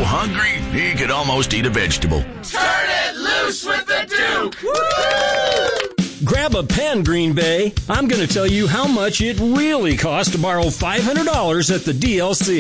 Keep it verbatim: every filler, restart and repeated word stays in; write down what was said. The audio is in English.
hungry he could almost eat a vegetable. Turn it loose with the Duke! Woo! Grab a pen, Green Bay. I'm going to tell you how much it really costs to borrow five hundred dollars at the D L C.